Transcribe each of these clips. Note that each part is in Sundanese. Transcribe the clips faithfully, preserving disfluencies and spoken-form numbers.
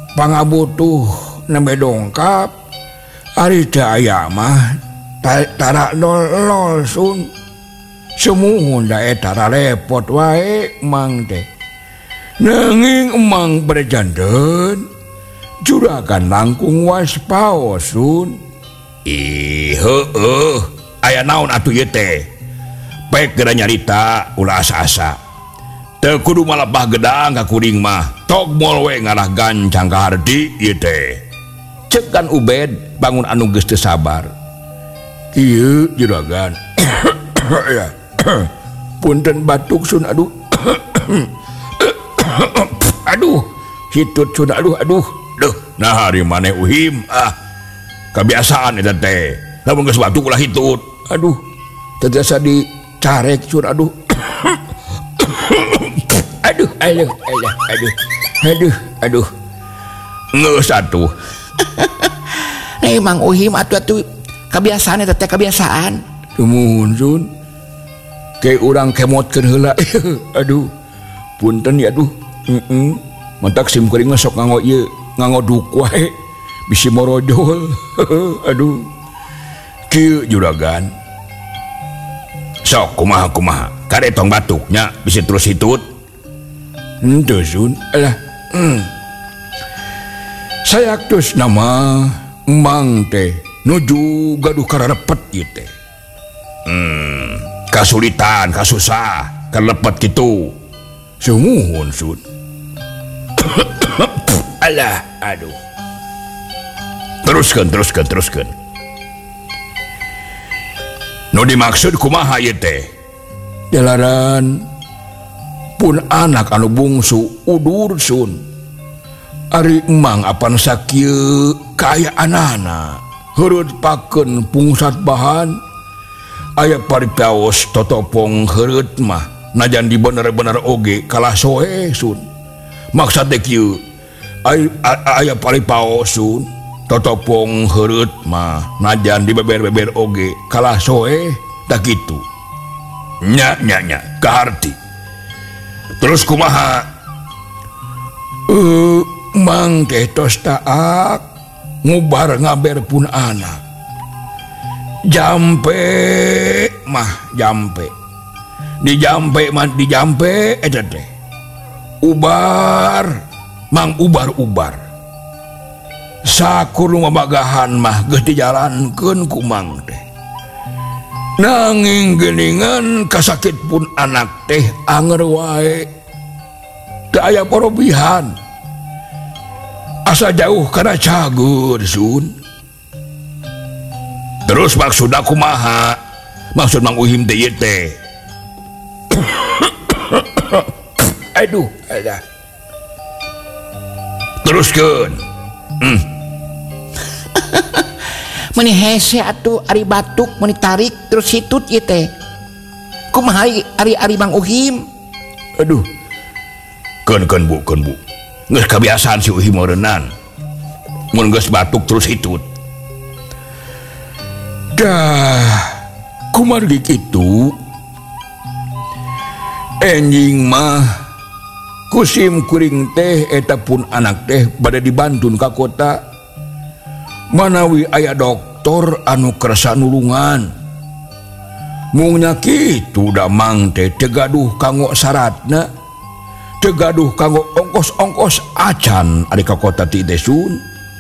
pangabutuh nembe dongkap ari teu aya mah tara lol sun semuhun da eta repot wae mang teh nanging emang berjanten juragan langkung waspaos sun. Ih heueuh aya naon atuh ieu teh pek geura nyarita ulah asa-asa teu kudu malebah gedang ka kuring mah tok moal we ngarah gancang ka hardi ieu teh ceuk kan Ubed bangun anu geus teu sabar. Ieu juragan ya punten batuk sun aduh aduh hitut sun aduh aduh duh nah hari maneh uhim ah kebiasaan eta teh lamun geus batuk ulah hitut aduh terbiasa dicarek sun aduh aduh aduh aduh aduh aduh aduh geus atuh emang uhim atuh atuh kebiasaan eta teh kebiasaan sumuhun sun kayak urang kemotkeun heula aduh punten ya aduh heeh mantak sim kuring mah sok nganggo ieu nganggo duk wae bisi morojol aduh kieu juragan sok kumaha kumaha kade tong batuknya bisi terus hitut henteu sun alah hmm. Sayaktus nama emang teh nuju gaduh kararepet ieu teh hmm kasulitan kasusah karepet kitu sumuhun sun alah aduh teruskeun teruskeun teruskeun nu dimaksud kumaha ieu teh jalaran pun anak anu bungsu udur sun ari emang apan sakieu kaayaanana heureut pakeun pungsat bahan aya paripaos totopong heureut mah najan di bener-bener oge kalah soe sun maksud teh kieu aya paripaos sun totopong heureut mah najan di beber-beber oge kalah soe da kitu nya nya nya kaharti terus kumaha eh mang teh tos taak ngubar ngaber pun anak jampe mah jampe di jampe mah di jampe eta teh ubar mang ubar-ubar sakur mabagahan mah geus dijalankeun ku mang teh nanging geuningan kasakit pun anak teh anger wae teu aya parobihan asa jauh kana cager sun terus maksud aku maha maksud Mang Uhim teh ieu teh aduh adah teruskeun hmm. meni hese atuh ari batuk meni tarik terus hitut ieu teh kumaha ari ari Mang Uhim aduh keun keun bu keun bu geus kebiasaan si Uhim meureunnan mun geus batuk terus hitut dah kumargi kitu enjing mah kusim kuring teh eta pun anak teh bade dibantun ka kota manawi aya doktor anu kerasa nulungan mung nya kitu da mang teh teu gaduh kanggo syaratna teu gaduh kanggo ongkos-ongkos acan ari ka kota ti teh sun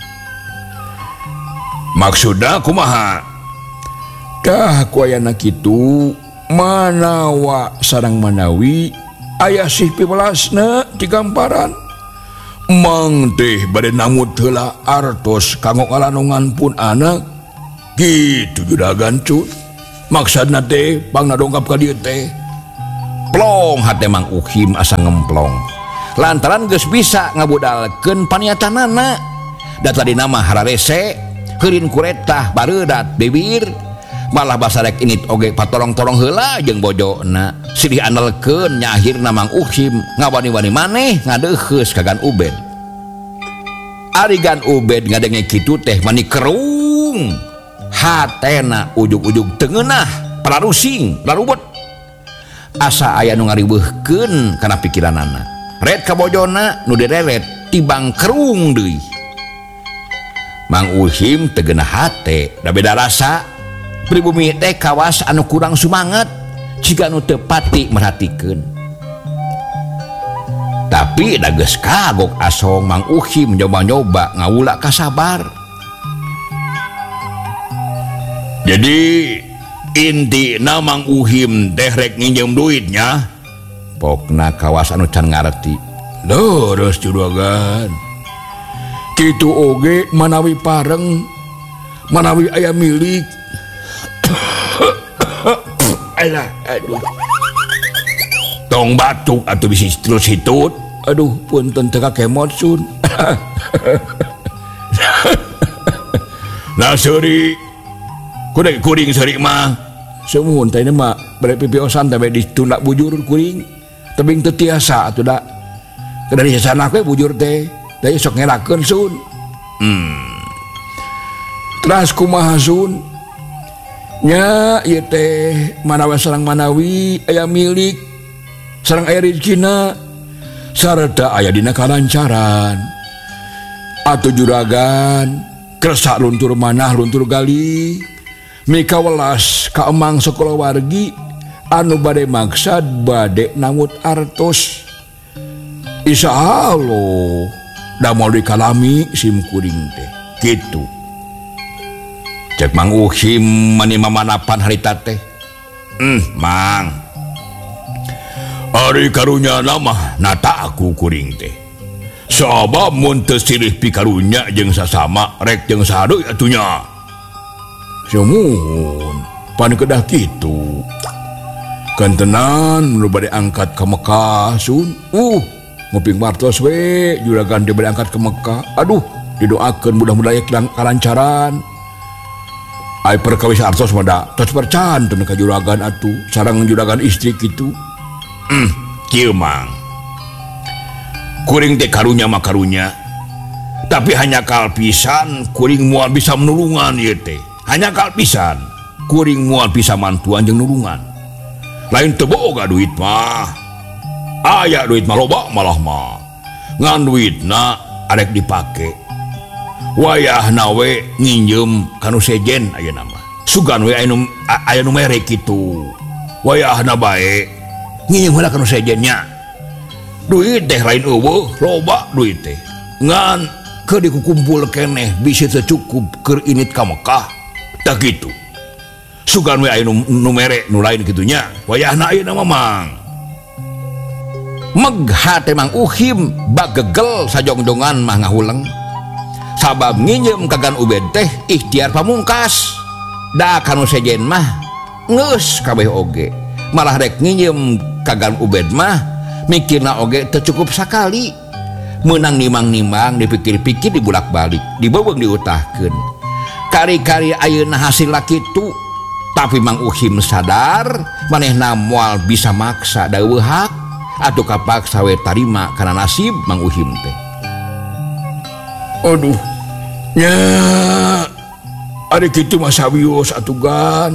maksudna kumaha dah kuayana kitu manawa sareng manawi aya sih piwelasna di gamparan mang teh bade namut heula artos kanggo ngalanongan pun anak kitu juragan cun maksudna teh pangna dongkap ka dieu teh plong hate Mang Uhim asa ngemplong lantaran geus bisa ngabudalkeun paniatanana da tadi nama hararese heurin kuretah bareudat bibir malah basarek init oge patolong-tolong heula jeung bojona silih andelkeun nya akhirna Mang Uhim ngawani-wani maneh ngadeuheus ka Gan Ubed ari Gan Ubed ngadenge kitu teh mani kerung hatena ujug-ujug teu ngeunah pararusing larubet asa aya nu ngariweuhkeun kana pikiranana red ka bojona nu direret tibang kerung deui. Mang Uhim tegena hate da beda rasa pribumi teh kawas anu kurang sumanget jika anu teu pati merhatikeun. Tapi da geus kagok asong Mang Uhim nyoba-nyoba ngawula ka sabar. Jadi inti Mang Uhim teh rek nginjem duitnya. Pokna kawas anu can ngarti. Leres juragan. Kitu oge manawi pareng, manawi aya milik. Alah, aduh. Tong batuk atuh bisi terus hitut. Aduh, punten teu kakemot sun. Nah seuri kuring kuring seuri mah semuhun teh mah bade pipiosan teh ditunda bujur kuring tebing teu tiasa atuh da dari sana we bujur teh da sok ngelakeun sun. Hmm. Teras kumaha sun nya ieu teh manawi sareng manawi aya milik sareng aya rezekina sarta aya dina kalancaran atuh juragan kersa luntur manah luntur gali mika welas ka emang sekolah wargi anu bade maksad bade namut artos insya Allah da mau dikalami sim kuring teh gitu. Cek Mang Uhim mani mamanapan harita teh. Hmm, Mang. Ari karunya mah nata aku kuring teh. Sabab mun teu silih pikarunya jeung sasama rek jeung sadeui atunya. Samuhun pan kedah kitu. Kantenan nu bade angkat ka Mekah sun. Uh, nguping martos we juragan teh bade angkat ka Mekah. Aduh, didoakeun mudah-mudahan kalancaran. Ai perkawis artos mah da tos percanten ka juragan atuh sareng juragan istri kitu. Hmm, kieu Mang. Kuring teh karunya mah karunya. Tapi hanya kalpisan kuring moal bisa menulungan ieu teh. Hanya kalpisan kuring moal bisa mantuan jeung nulungan. Lain teu boga duit mah. Aya duit mah loba malah mah. Ngan duitna arek dipake. Wayahna we nginjem kanu sejen ayeuna mah. Sugan we aya nu aya nu mere kitu. Wayahna bae nginjem heula kanu sejennya. Duit teh lain eueuh, loba duit teh. Ngan keur dikukumpul keneh bisa teu cukup keur init ka Mekah. Da kitu. Sugan we aya nu, nu mere nu lain kitunya. Wayahna ayeuna mah Mang. Megha teh Mang Uhim bagegel sajongjongan mah ngahuleng. Sabab nginjem kagan ubed teh ikhtiar pamungkas. Da kanu sejen mah geus kabeh oge. Malah rek nginjem kagan ubed mah mikirna oge teu cukup sakali. Meunang nimang-nimang dipikir-pikir dibulak-balik, dibeubeung diutahkeun. Kari-kari ayeuna hasilna kitu. Tapi Mang Uhim sadar manehna moal bisa maksa da eueuh atuh kapaksa we tarima kana nasib Mang Uhim teh. Aduh, nya ada kitu mah sawios atugan.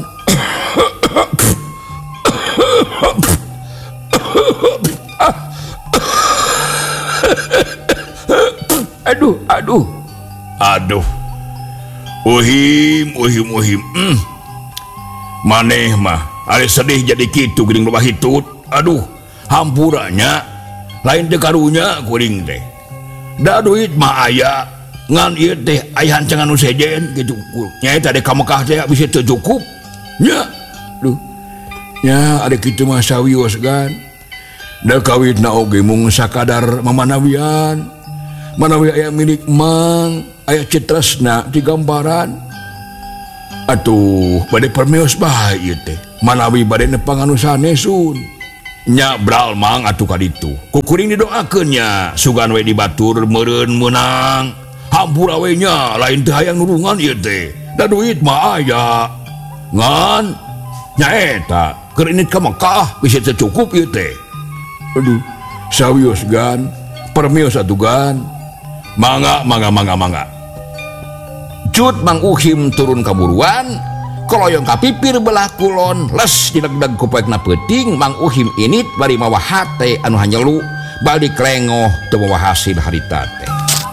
Aduh, aduh, aduh. Uhim, Uhim, Uhim. Hmm. Maneh mah, ari sedih jadi kitu geuning loba hitut. Aduh, hampuranya lain teh karunya kuring teh. Da duit mah aya. Ngan ieu teh aya hancengan nu sejen kitu. Nya eta de ka Mekah teh bisa teu cukup. Nya, duh. Nya ada kitu mah sawios gan. Da kawitna oge mung sakadar mamanawian. Manawi aya milik Mang, aya citresna di gambaran. Atuh, bade permeos bae ieu teh. Manawi bade nepang anu sanesun. Nya bral Mang atuh ka ditu. Ku kuring didoakeun nya, sugan we dibatur meureun meunang. Hampura we nya, lain teh hayang nulungan ieu teh. Da duit mah aya. Ngan nya eta, keur init ka Mekah bisa teu cukup ieu teh. Aduh, sawios gan, permeos atuh gan. Mangga, mangga, mangga, mangga. Cut Mang Uhim turun kaburuan, koloyong kapipir belah kulon, les dilegdeg ku poekna peuting. Mang Uhim init bari mawa hate anu hanyelu balik lengoh teu bawa hasil harita teh.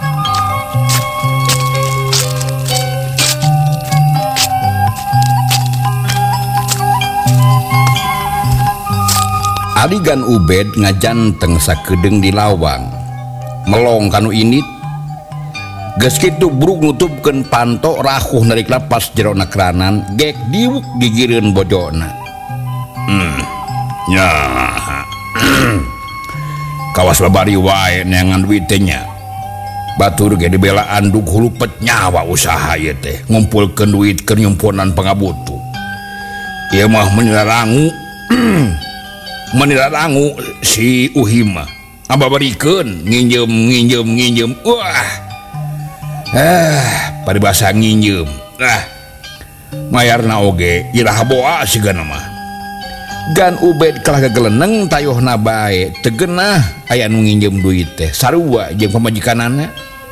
Aligan Ubed ngajanteng sakedeung di lawang melong kanu init geus kitu bruk nutupkeun panto rahuh narik lapas jerona keranan gek diwuk gigireun bojona. Hmm nya kawas babari wae neangan duit teh nya batur ge dibela anduk hulupet nyawa usaha ieu teh ngumpulkeun duit keur nyumpunan pangabutuh ieu mah menirarangu menirarangu si Uhima ababarikeun nginjem nginjem nginjem wah ah paribasa nginjem ah mayarna oge iraha boa sigana mah. Gan Ubed kalah gageleneng tayohna bae teu geunah aya nu nginjem duit teh sarua jeung pamajikanana.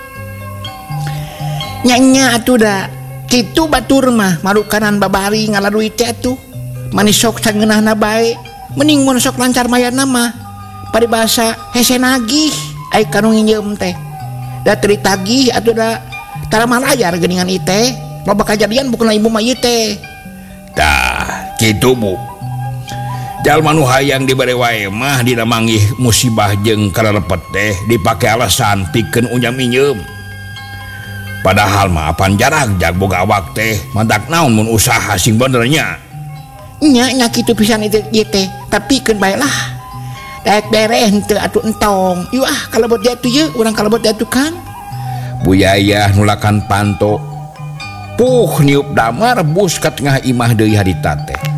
Nya-nya atuh da kitu batur mah marukanan babari ngala duit teh atuh manis sok sangeunahna bae mending mun sok lancar mayarna mah paribasa hese nagih ai kanu nginjem teh da teu ditagih atuh da tara malayar geuningan ieu teh loba kajadian bukeun ibu mah ieu teh. Tah kitu Bu. Jalma nu hayang dibere wae mah dina manggih musibah jeung karelepet teh dipake alasan pikeun unyam minjem. Padahal mah apan jarag jag boga awak teh mantak naon mun usaha sing bener nya. Nya nya kitu pisan ieu teh tapi keun bae lah. Daek beres henteu atuh entong. Ieu ah kalebet dia atuh ieu urang kalebet dia atuh Kang. Bu Yayah nulakan panto. Puh niup damar bus ka tengah imah deui harita teh.